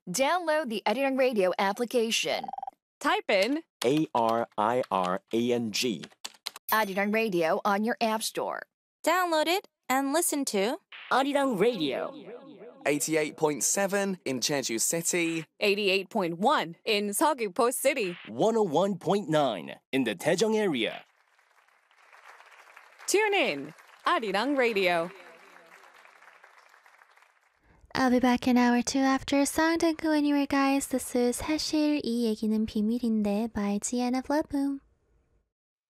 Download the Arirang Radio application. Type in ARIRANG. Arirang Radio on your app store. Download it and listen to Arirang Radio. 88.7 in Jeju City. 88.1 in Seogwipo City. 101.9 in the Daejeong area. Tune in. Arirang Radio. I'll be back in hour 2 after a song. Don't go anywhere, guys. This is 사실 이 얘기는 비밀인데 by Gianna Flopboom.